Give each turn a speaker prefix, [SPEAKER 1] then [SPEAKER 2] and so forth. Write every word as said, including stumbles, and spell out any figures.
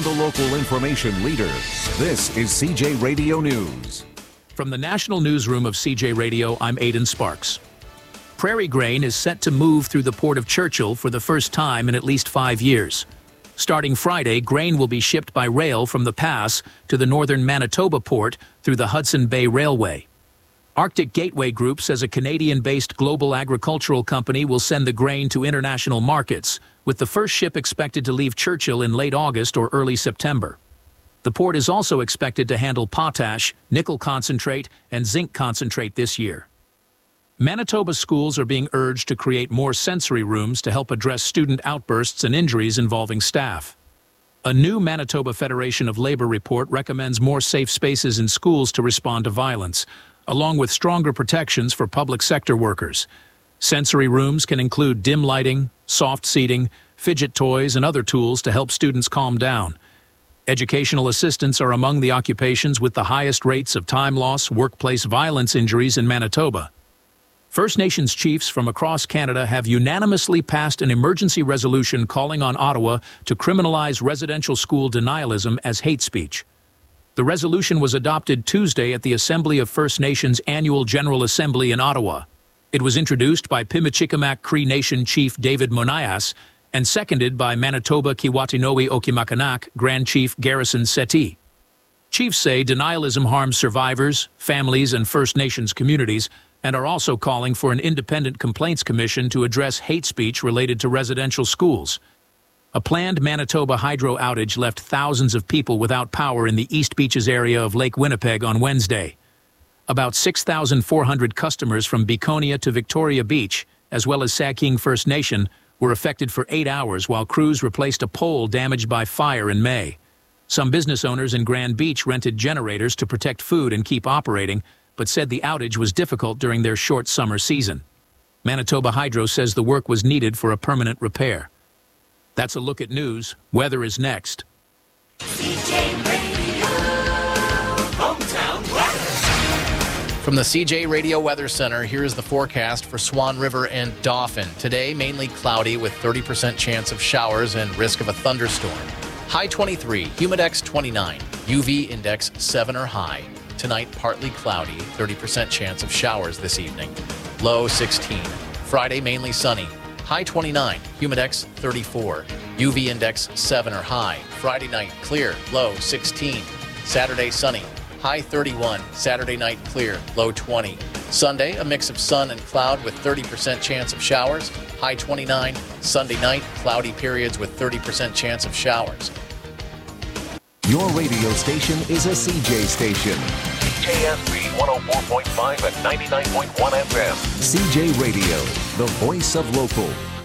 [SPEAKER 1] the local information leader. This is C J Radio News.
[SPEAKER 2] From the National Newsroom of C J Radio, I'm Aidan Sparks. Prairie grain is set to move through the port of Churchill for the first time in at least five years. Starting Friday, grain will be shipped by rail from the pass to the northern Manitoba port through the Hudson Bay Railway. Arctic Gateway Group says a Canadian-based global agricultural company will send the grain to international markets, with the first ship expected to leave Churchill in late August or early September. The port is also expected to handle potash, nickel concentrate, and zinc concentrate this year. Manitoba schools are being urged to create more sensory rooms to help address student outbursts and injuries involving staff. A new Manitoba Federation of Labor report recommends more safe spaces in schools to respond to violence, along with stronger protections for public sector workers. Sensory rooms can include dim lighting, soft seating, fidget toys, and other tools to help students calm down. Educational assistants are among the occupations with the highest rates of time loss, workplace violence injuries in Manitoba. First Nations chiefs from across Canada have unanimously passed an emergency resolution calling on Ottawa to criminalize residential school denialism as hate speech. The resolution was adopted Tuesday at the Assembly of First Nations Annual General Assembly in Ottawa. It was introduced by Pimicikamak Cree Nation Chief David Monias and seconded by Manitoba Kiwatinowi Okimakanak Grand Chief Garrison Settee. Chiefs say denialism harms survivors, families, and First Nations communities, and are also calling for an independent complaints commission to address hate speech related to residential schools. A planned Manitoba hydro outage left thousands of people without power in the East Beaches area of Lake Winnipeg on Wednesday. About six thousand four hundred customers from Beconia to Victoria Beach, as well as Saking First Nation, were affected for eight hours while crews replaced a pole damaged by fire in May. Some business owners in Grand Beach rented generators to protect food and keep operating, but said the outage was difficult during their short summer season. Manitoba Hydro says the work was needed for a permanent repair. That's a look at news. Weather is next.
[SPEAKER 3] C J Radio, hometown weather.
[SPEAKER 4] From the C J Radio Weather Center, here is the forecast for Swan River and Dauphin. Today, mainly cloudy with thirty percent chance of showers and risk of a thunderstorm. High twenty-three, humidex twenty-nine, U V index seven or high. Tonight, partly cloudy, thirty percent chance of showers this evening. Low sixteen. Friday, mainly sunny. High twenty-nine, humidex thirty-four, U V index seven or high. Friday night, clear, low sixteen. Saturday, sunny, high thirty-one. Saturday night, clear, low twenty. Sunday, a mix of sun and cloud with thirty percent chance of showers. High twenty-nine. Sunday night, cloudy periods with thirty percent chance of showers.
[SPEAKER 1] Your radio station is a C J station.
[SPEAKER 5] C J S B one oh four point five and ninety-nine point one F M.
[SPEAKER 1] C J Radio, the voice of local.